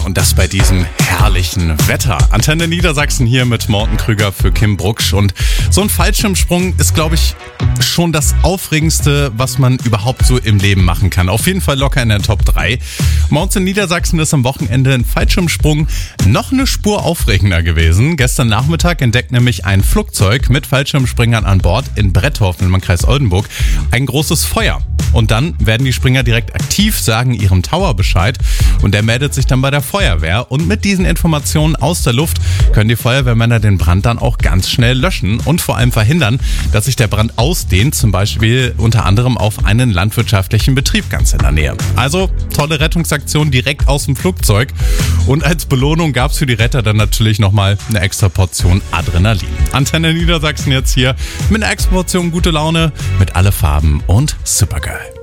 Und das bei diesem herrlichen Wetter. Antenne Niedersachsen hier mit Morten Krüger für Kim Brucksch. Und so ein Fallschirmsprung ist, glaube ich, schon das Aufregendste, was man überhaupt so im Leben machen kann. Auf jeden Fall locker in der Top 3. Bei uns in Niedersachsen ist am Wochenende ein Fallschirmsprung noch eine Spur aufregender gewesen. Gestern Nachmittag entdeckt nämlich ein Flugzeug mit Fallschirmspringern an Bord in Bretthofen im Landkreis Oldenburg ein großes Feuer. Und dann werden die Springer direkt aktiv, sagen ihrem Tower Bescheid und der meldet sich dann bei der Feuerwehr. Und mit diesen Informationen aus der Luft können die Feuerwehrmänner den Brand dann auch ganz schnell löschen und vor allem verhindern, dass sich der Brand ausdehnt, zum Beispiel unter anderem auf einen landwirtschaftlichen Betrieb ganz in der Nähe. Also tolle Rettungsaktion direkt aus dem Flugzeug und als Belohnung gab es für die Retter dann natürlich nochmal eine extra Portion Adrenalin. Antenne Niedersachsen jetzt hier mit einer extra Portion gute Laune mit Alle Farben und Supergirl.